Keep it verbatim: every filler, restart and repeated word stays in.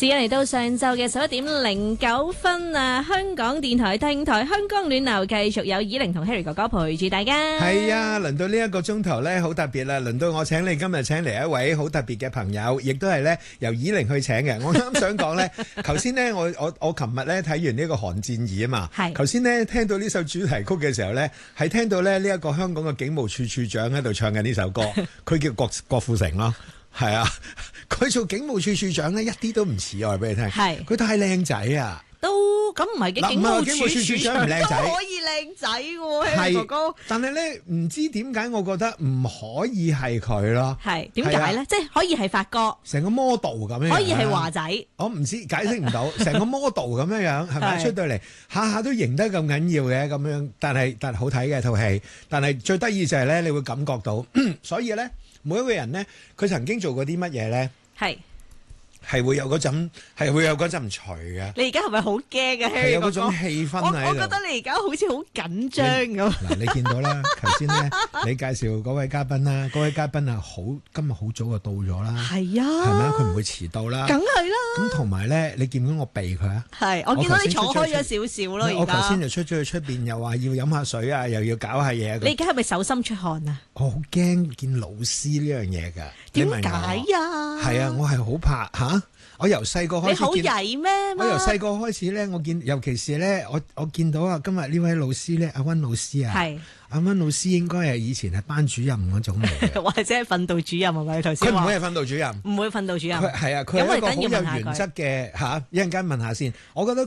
時間嚟到上晝嘅十一點零九分啊！香港電台聽台香港暖流繼續有以玲同 Harry 哥哥陪住大家。 係啊，輪到呢一個鐘頭咧，好特別啦！輪到我請你今日請嚟一位好特別嘅朋友，亦都係咧由以玲去請嘅。我啱想講咧，頭先咧我我我琴日咧睇完呢個《寒戰二》啊嘛，係頭先咧聽到呢首主題曲嘅時候咧，係聽到咧呢一個香港嘅警務處處長喺度唱緊呢首歌，佢叫郭郭富城咯。係啊，佢做警務處處長咧，一啲都唔似我話俾你聽。係，佢太靚仔啊！ 都咁唔係嘅警務處處長唔靚仔， 可以靚仔嘅喎，哥哥。 但係咧，唔知點解，我覺得唔可以係佢咯。係點解咧？即係可以係發哥，成個 model 咁樣，可以係華仔。我唔知解釋唔到，成個 model 咁樣樣係咪出到嚟下下都型得咁緊要嘅咁樣？但係但係好睇嘅套戲，但係最得意就係咧，你會感覺到，所以咧。每一個人咧，佢曾經做過啲乜嘢咧？係係會有嗰陣，係會有嗰陣除嘅。你而家係咪好驚啊？係有嗰種氣氛喺度。我我覺得你而家好似好緊張咁。嗱，你見到啦，頭先咧，你介紹嗰位嘉賓啦，嗰位嘉賓啊，好今日好早就到咗啦。係啊，係咪啊？佢唔會遲到啦。梗係啦。咁同埋咧，你見唔見我避佢啊？係，我見到你坐開咗少少咯。而家我頭先就出咗去出邊，又話要飲下水啊，又要搞下嘢。你而家係咪手心出汗啊？我好驚見老師呢樣嘢㗎。點解啊？係啊，我係好怕嚇。我由細個開始，你好曳咩？我由細個開始咧，我見尤其是咧，我我見到啊，今日呢位老師咧，阿溫老師啊，係阿溫老師應該係以前係班主任嗰種嚟嘅，或者係訓導主任係咪？頭先佢唔會係訓導主任，唔會訓導主任，係啊，佢係一個好有原則嘅嚇。一陣間問下先，我覺得。